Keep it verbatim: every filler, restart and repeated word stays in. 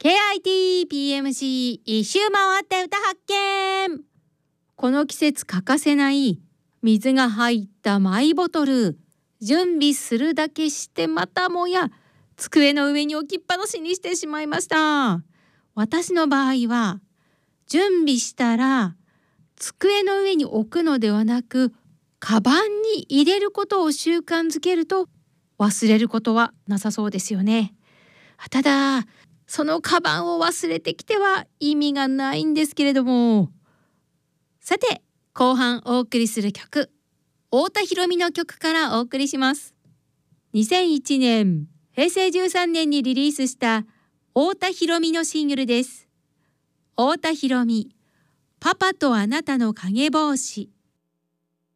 ケーアイティーピーエムシー 一周回って歌発見。この季節欠かせない水が入ったマイボトル、準備するだけしてまたもや机の上に置きっぱなしにしてしまいました。私の場合は準備したら机の上に置くのではなく、カバンに入れることを習慣づけると忘れることはなさそうですよね。ただそのカバンを忘れてきては意味がないんですけれども、さて後半お送りする曲、太田裕美の曲からお送りします。にせんいちねんへいせいじゅうさんねんにリリースした太田裕美のシングルです。太田裕美、パパとあなたの影帽子。